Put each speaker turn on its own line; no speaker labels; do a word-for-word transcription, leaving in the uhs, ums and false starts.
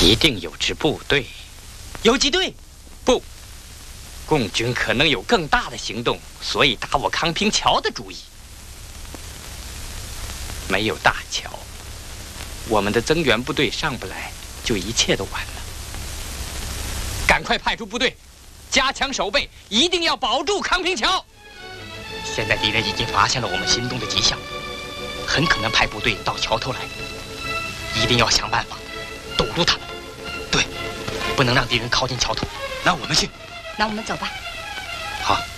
一定有支部队。
游击队？
不，共军可能有更大的行动，所以打我康平桥的主意。没有大桥，我们的增援部队上不来，就一切都完了。赶快派出部队，加强守备，一定要保住康平桥。
现在敌人已经发现了我们行动的迹象，很可能派部队到桥头来，一定要想办法堵住他们。对，不能让敌人靠近桥头。
那我们去。
那我们走吧。
好。